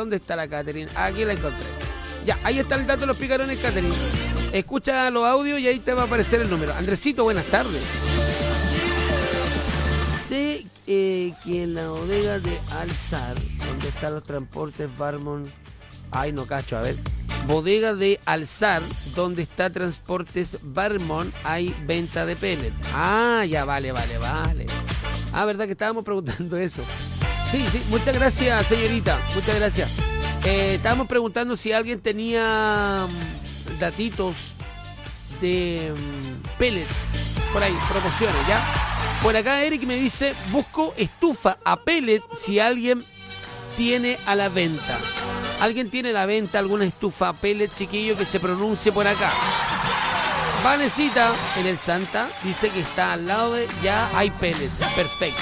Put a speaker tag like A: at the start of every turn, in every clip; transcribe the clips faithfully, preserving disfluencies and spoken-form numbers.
A: ¿Dónde está la Catherine? Aquí la encontré. Ya, ahí está el dato de los picarones, Catherine. Escucha los audios y ahí te va a aparecer el número. Andresito, buenas tardes. Sé eh, que en la bodega de Alzar, donde están los transportes Barmon... Ay, no cacho, a ver. Bodega de Alzar, donde está Transportes Barmon, hay venta de pellet. Ah, ya, vale, vale, vale. Ah, verdad que estábamos preguntando eso. Sí, sí, muchas gracias, señorita. Muchas gracias. Eh, estábamos preguntando si alguien tenía um, datitos de um, pellet por ahí, promociones, ¿ya? Por acá Eric me dice, busco estufa a pellet si alguien tiene a la venta. ¿Alguien tiene a la venta alguna estufa a pellet, chiquillo, que se pronuncie por acá? Vanesita, en el Santa, dice que está al lado de... Ya hay pellet. Perfecto.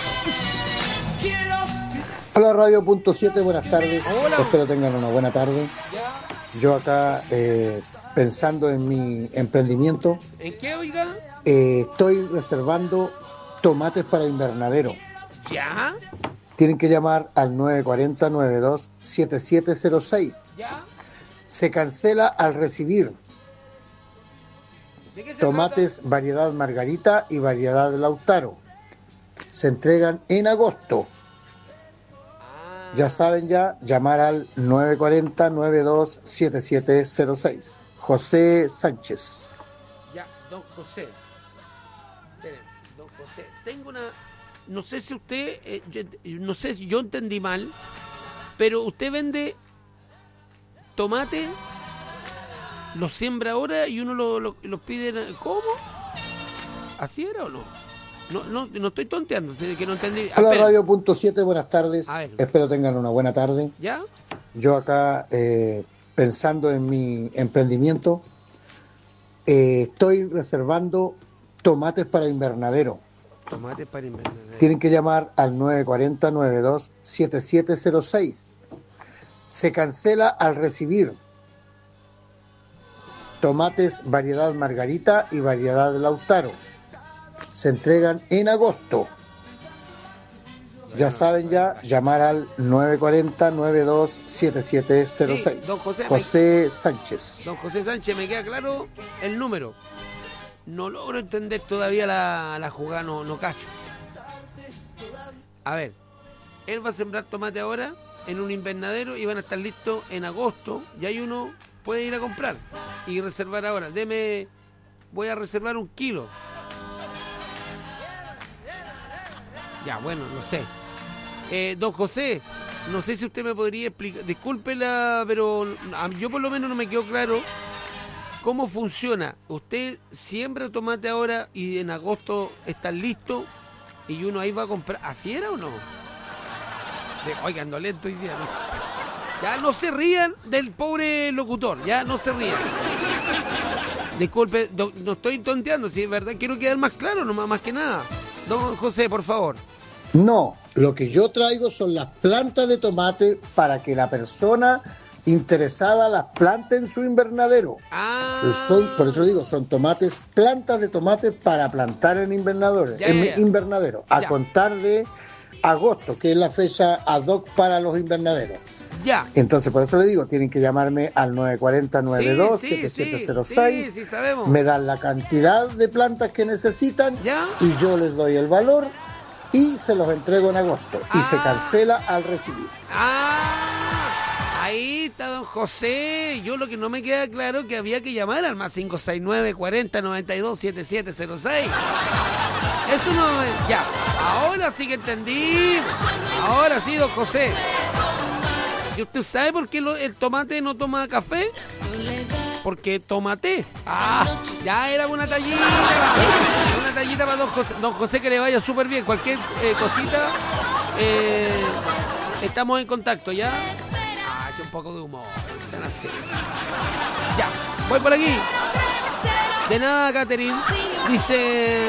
B: Hola Radio Punto siete, buenas tardes.
A: Hola.
B: Espero tengan una buena tarde. Yo acá eh, pensando en mi emprendimiento.
A: ¿En qué, oiga?
B: Eh, estoy reservando tomates para invernadero.
A: ¿Ya?
B: Tienen que llamar al nueve cuatro cero, nueve dos siete siete cero seis.
A: ¿Ya?
B: Se cancela al recibir.
A: ¿De qué se
B: Tomates
A: trata?
B: variedad Margarita y variedad Lautaro. Se entregan en agosto.
A: Ah,
B: Ya saben ya, llamar al nueve cuatro cero, nueve dos siete siete cero seis. José Sánchez.
A: ya, don José. Esperen, don José. Tengo una... No sé si usted... eh, yo, no sé si yo entendí mal, pero usted vende tomate, los siembra ahora y uno los lo, lo pide... ¿Cómo? ¿Así era o no? No, no, no estoy tonteando, que no entendí.
B: Hola
A: Esperen.
B: Radio Punto siete, buenas tardes.
A: A ver.
B: Espero tengan una buena tarde.
A: ¿Ya?
B: Yo acá eh, pensando en mi emprendimiento, eh, estoy reservando tomates para invernadero.
A: Tomate para invernadero.
B: Tienen que llamar al nueve cuatro cero, nueve dos siete siete cero seis. Se cancela al recibir. Tomates variedad Margarita y variedad Lautaro. Se entregan en agosto. Ya saben ya, llamar al nueve cuatro cero, nueve dos siete siete cero seis.
A: Sí, don José,
B: José Sánchez.
A: Don José Sánchez, me queda claro el número. No logro entender todavía la, la jugada, no, no cacho. A ver, él va a sembrar tomate ahora en un invernadero y van a estar listos en agosto. Y ahí uno puede ir a comprar y reservar ahora. Deme, voy a reservar un kilo. Ya, bueno, no sé. Eh, don José, no sé si usted me podría explicar, discúlpela, pero a- yo por lo menos no me quedó claro cómo funciona. Usted siembra tomate ahora y en agosto está listo y uno ahí va a comprar. ¿Así era o no? De, oigan, ando lento hoy día, ¿no? Ya no se rían del pobre locutor, ya no se rían. Disculpe, do- no estoy tonteando, si es verdad, quiero quedar más claro, nomás más que nada. Don José, por favor.
B: No, lo que yo traigo son las plantas de tomate para que la persona interesada las plante en su invernadero.
A: Ah,
B: Son, por eso digo, son tomates, plantas de tomate para plantar en invernadero,
A: Ya,
B: en
A: ya, ya.
B: invernadero, a
A: Ya.
B: contar de agosto, que es la fecha ad hoc para los invernaderos.
A: ya.
B: Entonces, por eso le digo, tienen que llamarme al nueve cuatro cero, nueve dos
A: Sí,
B: siete
A: sí,
B: siete cero
A: sí,
B: seis.
A: sí, sí, sabemos.
B: Me dan la cantidad de plantas que necesitan
A: Ya.
B: y yo les doy el valor y se los entrego en agosto. Y
A: Ah.
B: se cancela al recibir.
A: Ah, ahí está don José. Yo lo que no me queda claro es que había que llamar al más cinco seis nueve, cuarenta, noventa y dos, setenta y siete cero seis. Eso no me... Ya, ahora sí que entendí. Ahora sí, don José. ¿Y usted sabe por qué lo- el tomate no toma café? Porque tomate. Ah, ya era una tallita. Una tallita para don José. Don José, que le vaya súper bien. Cualquier eh, cosita, eh, estamos en contacto, ¿ya? Ah, es un poco de humor. Sean así. Ya, voy por aquí. De nada, Catherine. Dice...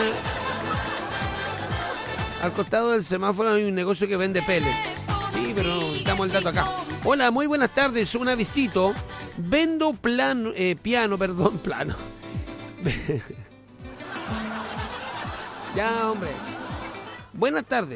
A: Al costado del semáforo hay un negocio que vende pellets. Sí, pero damos el dato acá. Hola, muy buenas tardes. Una visita. Vendo plano, eh, piano, perdón, plano. Ya, hombre. Buenas tardes.